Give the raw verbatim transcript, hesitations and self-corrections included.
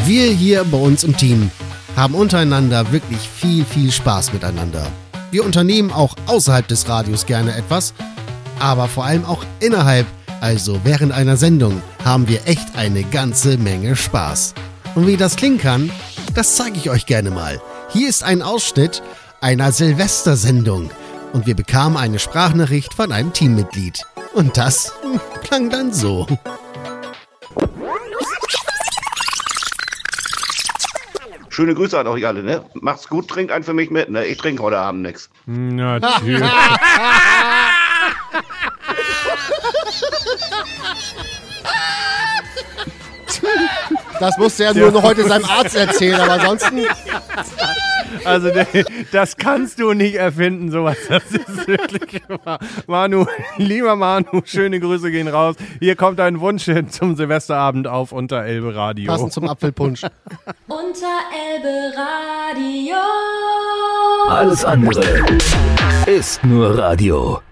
Wir hier bei uns im Team haben untereinander wirklich viel, viel Spaß miteinander. Wir unternehmen auch außerhalb des Radios gerne etwas, aber vor allem auch innerhalb, also während einer Sendung, haben wir echt eine ganze Menge Spaß. Und wie das klingen kann, das zeige ich euch gerne mal. Hier ist ein Ausschnitt einer Silvestersendung und wir bekamen eine Sprachnachricht von einem Teammitglied. Und das klang dann so. Schöne Grüße an euch alle, ne? Macht's gut, trinkt einen für mich mit, ne? Ich trinke heute Abend nichts. Natürlich. Das musste er nur noch heute seinem Arzt erzählen, aber ansonsten... Also das kannst du nicht erfinden, sowas. Das ist wirklich wahr. Manu, lieber Manu, schöne Grüße gehen raus. Hier kommt ein Wunsch zum Silvesterabend auf Unterelbe Radio. Passend zum Apfelpunsch. Unterelbe Radio. Alles andere ist nur Radio.